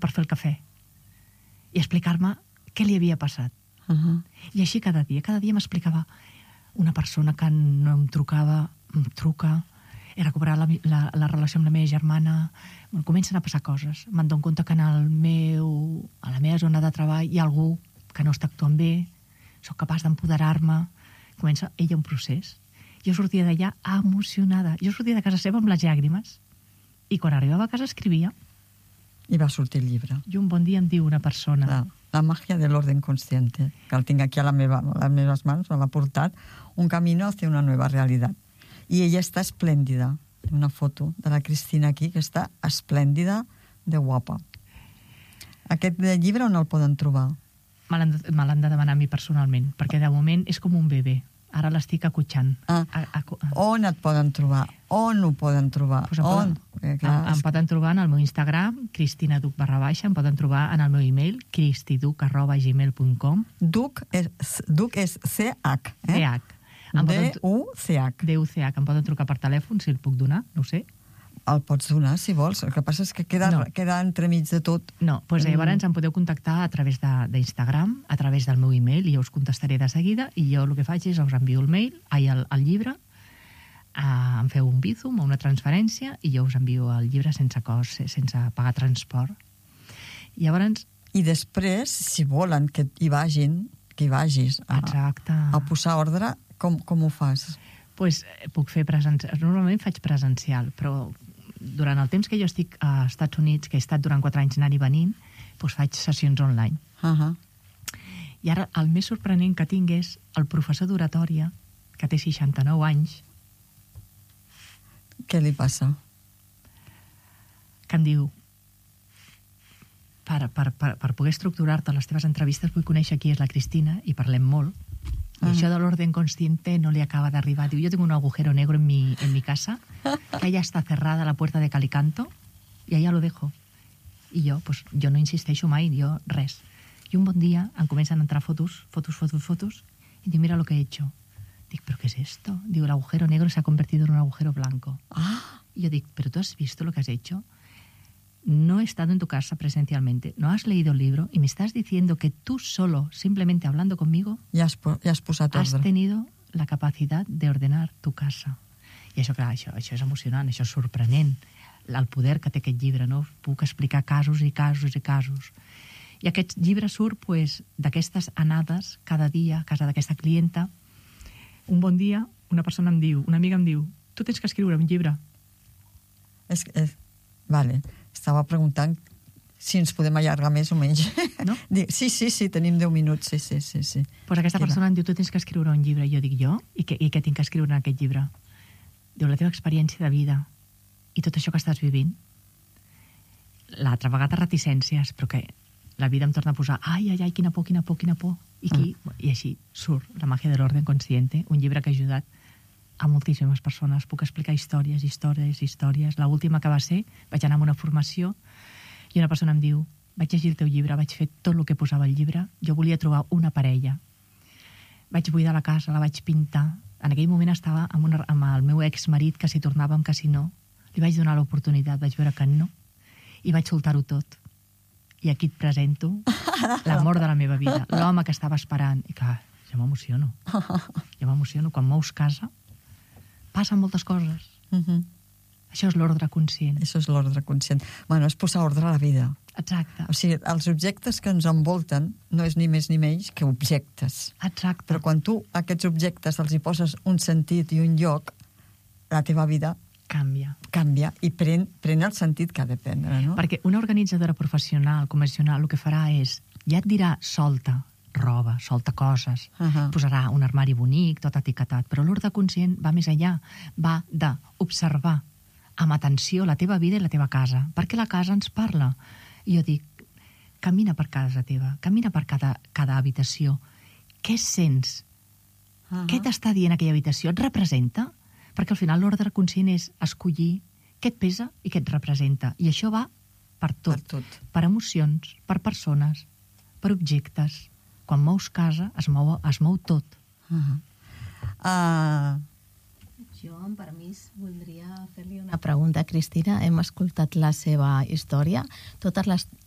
per fer el cafè i explicar-me què li havia passat. I així cada dia m'explicava una persona que no em trucava, em truca, he recuperat la relació amb la meva germana, comencen a passar coses. Me'n dono compte que a la meva zona de treball hi ha algú que no està actuant bé, sóc capaç d'empoderar-me, comença ella un procés. Jo sortia d'allà emocionada, jo sortia de casa seva amb les llàgrimes, i quan arribava a casa escrivia. I va sortir el llibre. I un bon dia em diu una persona... La magia de l'orden consciente, que el tinc aquí a les meves mans, me l'ha portat, un camino hacia una nueva realidad. I ella està esplèndida. Una foto de la Cristina aquí, que està esplèndida de guapa. Aquest llibre on el poden trobar? Me l'han de demanar a mi personalment, perquè de moment és com un bebè. Ara l'estic acotxant. On et poden trobar? On ho poden trobar? Em poden trobar en el meu Instagram, Cristina Duc _, em poden trobar en el meu e-mail, cristiduc@gmail.com. Duc és C-H, eh? D-U-C-H. D-U-C-H. Em poden trucar per telèfon, si el puc donar, no ho sé. El pots donar, si vols. El que passa és que queda entremig de tot. No, doncs llavors em podeu contactar a través d'Instagram, a través del meu e-mail, i jo us contestaré de seguida, i jo el que faig és us envio el llibre, em feu un Bizum o una transferència, i jo us envio el llibre sense cost, sense pagar transport. Llavors... I després, si volen que hi vagis a posar ordre, com ho fas? Doncs puc fer presencial. Normalment faig presencial, però durant el temps que jo estic a Estats Units, que he estat durant 4 anys anant i venint, doncs faig sessions online. I ara el més sorprenent que tinc és el professor d'oratòria, que té 69 anys. Què li passa? Que em diu, per poder estructurar-te les teves entrevistes vull conèixer qui és la Cristina, i parlem molt. Y això de l'orden consciente no le acaba de arribar. Diu, yo tengo un agujero negro en mi casa, que allá está cerrada la puerta de Calicanto, y allá lo dejo. I jo no insisteixo mai, jo res. I un bon dia em comencen a entrar fotos, y diu, mira lo que he hecho. Dic, ¿pero qué es esto? Digo, el agujero negro se ha convertido en un agujero blanco. Y yo digo, ¿pero tú has visto lo que has hecho? No he estado en tu casa presencialmente, no has leído el libro y me estás diciendo que tú solo, simplemente hablando conmigo, ja has posat ordre. Has tenido la capacidad de ordenar tu casa. I això, clar, això és emocionant, això és sorprenent, el poder que té aquest llibre, no? Puc explicar casos i casos i casos. I aquest llibre surt d'aquestes anades cada dia a casa d'aquesta clienta. Un bon dia, una amiga em diu, tu tens que escriure un llibre. Vale. Estava preguntant si ens podem allargar més o menys. No? Sí, tenim 10 minuts, sí. Pues aquesta persona em diu, tu tens que escriure un llibre. I jo dic, jo? I què tinc que escriure en aquest llibre? Diu, la teva experiència de vida i tot això que estàs vivint. L'altra vegada reticències, però que la vida em torna a posar, ai, quina por. I així surt La magia de l'orden consciente, un llibre que ha ajudat a moltíssimes persones. Puc explicar històries. L'última que va ser, vaig anar a una formació i una persona em diu, vaig llegir el teu llibre, vaig fer tot el que posava al llibre, jo volia trobar una parella. Vaig buidar la casa, la vaig pintar. En aquell moment estava amb el meu exmarit, que si tornàvem, que si no. Li vaig donar l'oportunitat, vaig veure que no, i vaig soltar-ho tot. I aquí et presento l'amor de la meva vida, l'home que estava esperant. I clar, jo m'emociono. Quan mous casa, passen moltes coses. Això és l'ordre conscient. Bueno, és posar ordre a la vida. Exacte. O sigui, els objectes que ens envolten no és ni més ni menys que objectes. Exacte. Però quan tu a aquests objectes els hi poses un sentit i un lloc, la teva vida canvia i pren el sentit que ha de prendre, no? Perquè una organitzadora professional, convencional, el que farà és, ja et dirà solta roba, solta coses, posarà un armari bonic, tot etiquetat, però l'ordre conscient va més enllà, va d'observar amb atenció la teva vida i la teva casa, perquè la casa ens parla. I jo dic, camina per casa teva, camina per cada habitació. Què sents? Què t'està dient aquella habitació? Et representa? Perquè al final l'ordre conscient és escollir què et pesa i què et representa. I això va per tot. Per emocions, per persones, per objectes. Quan mous casa, es mou tot. Jo, amb permís, voldria fer-li una pregunta a Cristina. Hem escoltat la seva història. Totes